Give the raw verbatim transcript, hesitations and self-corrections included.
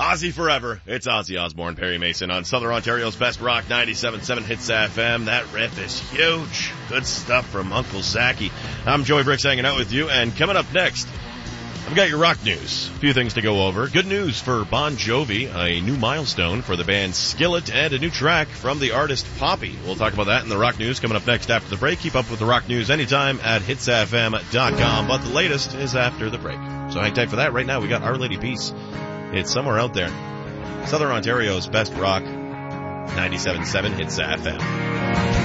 Ozzy forever. It's Ozzy Osbourne, Perry Mason on Southern Ontario's Best Rock ninety-seven point seven Hits F M. That riff is huge. Good stuff from Uncle Zachy. I'm Joey Bricks hanging out with you, and coming up next, I've got your rock news. A few things to go over. Good news for Bon Jovi, a new milestone for the band Skillet, and a new track from the artist Poppy. We'll talk about that in the rock news coming up next after the break. Keep up with the rock news anytime at hits f m dot com, but the latest is after the break. So hang tight for that. Right now, we got Our Lady Peace. It's somewhere out there. Southern Ontario's Best Rock ninety-seven point seven Hits F M.